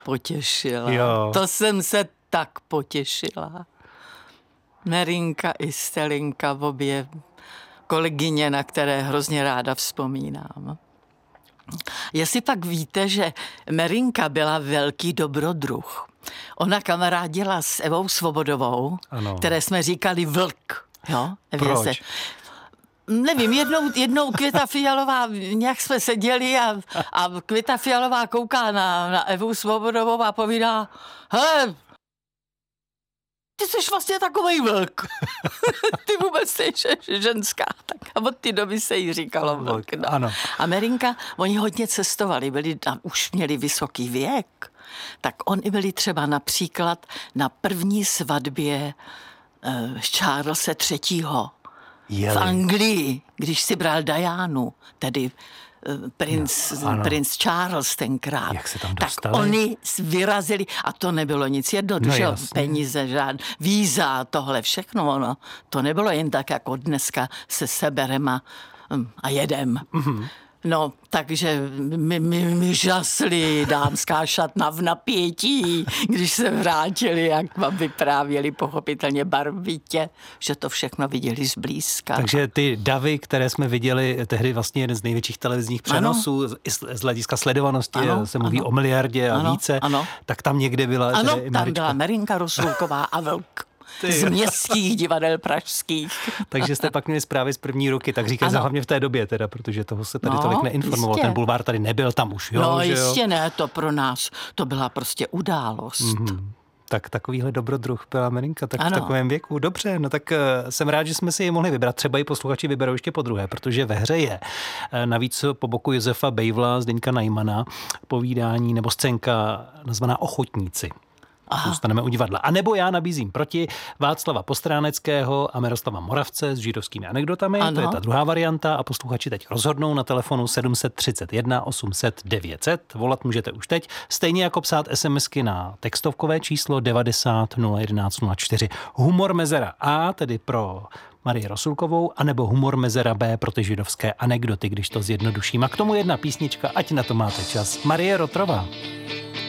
potěšila. Jo. To jsem se tak potěšila. Merinka i Stelinka, obě kolegyně, na které hrozně ráda vzpomínám. Jestli pak víte, že Merinka byla velký dobrodruh. Ona kamarádila s Evou Svobodovou, ano. které jsme říkali vlk. Jo? Proč? Nevím, jednou Květa Fialová, nějak jsme seděli a Květa Fialová kouká na Evu Svobodovou a povídá: hele, ty jsi vlastně takovej vlk. Ty vůbec nejsi ženská. Tak a od té doby se jí říkalo vlk. No. Ano. A Merinka, oni hodně cestovali, už měli vysoký věk. Tak oni byli třeba například na první svatbě Charlese III. V Anglii, když si bral Dianu, tedy princ Charles tenkrát. Jak se tam tak dostali? oni vyrazili, a to nebylo nic jednoduššího, peníze, žádné víza, tohle všechno, ono. To nebylo jen tak, jako dneska se seberem a jedem. Mm-hmm. No, takže my žasli, dámská šatna v napětí, když se vrátili, jak vám vyprávěli pochopitelně barvitě, že to všechno viděli zblízka. Takže ty davy, které jsme viděli, tehdy vlastně jeden z největších televizních přenosů, z hlediska sledovanosti, se mluví o miliardě a více, tak tam někde byla tam byla Merinka Rosulková a vlk. Z městských divadel pražských. Takže jste pak měli zprávy z první ruky, tak říkají hlavně v té době teda, protože toho se tady tolik neinformoval. Ten bulvár tady nebyl, tam už, jo? No jistě ne, to pro nás, to byla prostě událost. Mm-hmm. Tak takovýhle dobrodruh byla Merinka, tak v takovém věku. Dobře, no tak jsem rád, že jsme si je mohli vybrat. Třeba i posluchači vyberou ještě podruhé, protože ve hře je navíc po boku Josefa Bejvla, Zdeňka Najmana, povídání nebo scénka nazvaná Ochotníci. Zůstaneme u divadla. A nebo já nabízím proti Václava Postráneckého a Miroslava Moravce s židovskými anekdotami. To je ta druhá varianta a posluchači teď rozhodnou na telefonu 731 800 900. Volat můžete už teď. Stejně jako psát SMSky na textovkové číslo 90 011 04. Humor mezera A, tedy pro Marii Rosulkovou, anebo humor mezera B pro ty židovské anekdoty, když to zjednoduším. A k tomu jedna písnička, ať na to máte čas. Marie Rotrová.